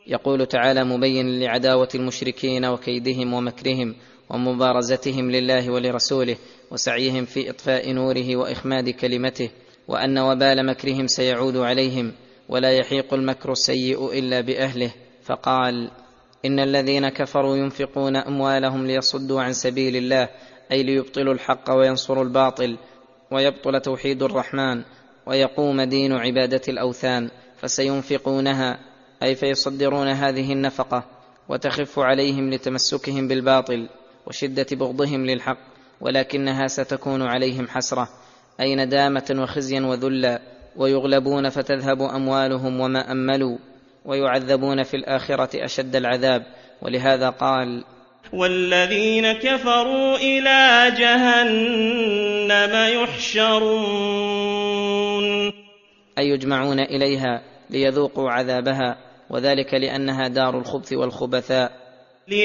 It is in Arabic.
يقول تعالى مبينا لعداوة المشركين وكيدهم ومكرهم ومبارزتهم لله ولرسوله وسعيهم في إطفاء نوره وإخماد كلمته، وأن وبال مكرهم سيعود عليهم ولا يحيق المكر السيء إلا بأهله، فقال: إن الذين كفروا ينفقون أموالهم ليصدوا عن سبيل الله، أي ليبطلوا الحق وينصروا الباطل ويبطل توحيد الرحمن ويقوم دين عبادة الأوثان، فسينفقونها أي فيصدرون هذه النفقة، وتخف عليهم لتمسكهم بالباطل وشدة بغضهم للحق، ولكنها ستكون عليهم حسرة أي ندامة وخزيا وذلا، ويغلبون فتذهب أموالهم وما أملوا، ويعذبون في الآخرة أشد العذاب. ولهذا قال: والذين كفروا إلى جهنم يحشرون، أي يجمعون إليها ليذوقوا عذابها، وذلك لأنها دار الخبث والخبثاء،